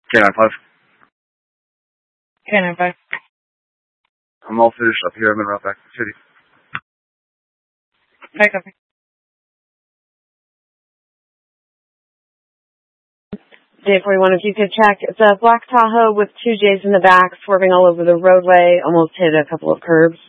K95. K95. I'm all finished up here. I'm in route back to the city. Okay, copy. Day 41, if you could check. It's a black Tahoe with 2 J's in the back, swerving all over the roadway, almost hit a couple of curbs.